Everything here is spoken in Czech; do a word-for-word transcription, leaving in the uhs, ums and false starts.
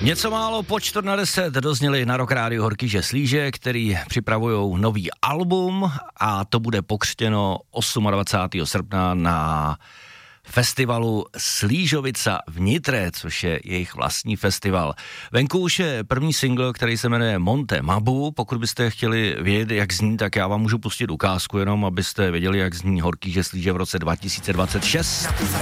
Něco málo po čtvrt na deset dozněli na Rock Rádiu Horkýže Slíže, který připravujou nový album a to bude pokřtěno dvacátého osmého srpna na festivalu Slížovica v Nitre, což je jejich vlastní festival. Venku už je první single, který se jmenuje Monte Mabu. Pokud byste chtěli vědět, jak zní, tak já vám můžu pustit ukázku, jenom abyste věděli, jak zní Horkýže Slíže v roce dva tisíce dvacet šest.